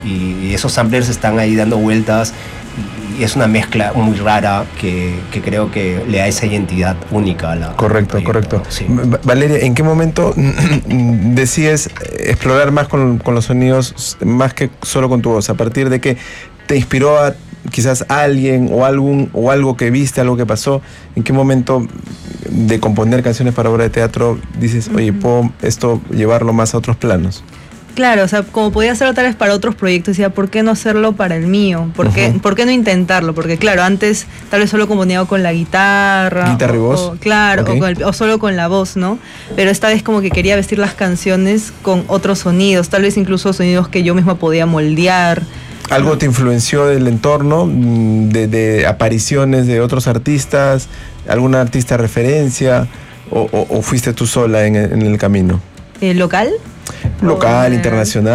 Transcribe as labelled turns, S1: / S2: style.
S1: y esos samplers están ahí dando vueltas y es una mezcla muy rara que creo que le da esa identidad única a la...
S2: Correcto, correcto.
S1: Sí.
S2: Valeria, ¿en qué momento decides explorar más con los sonidos, más que solo con tu voz? ¿A partir de que te inspiró a quizás alguien o algo que viste, algo que pasó? ¿En qué momento de componer canciones para obra de teatro dices, oye, puedo esto llevarlo más a otros planos?
S3: Claro, o sea, como podía hacerlo tal vez para otros proyectos, decía, ¿por qué no hacerlo para el mío? ¿Por qué no intentarlo? Porque claro, antes tal vez solo componía con la guitarra.
S2: ¿Guitarra y voz?
S3: Claro,
S2: Okay.
S3: o solo con la voz, ¿no? Pero esta vez como que quería vestir las canciones con otros sonidos, tal vez incluso sonidos que yo misma podía moldear.
S2: ¿Algo te influenció del entorno, de apariciones de otros artistas, alguna artista referencia, o fuiste tú sola en el camino?
S3: ¿Local?
S2: Local, internacional.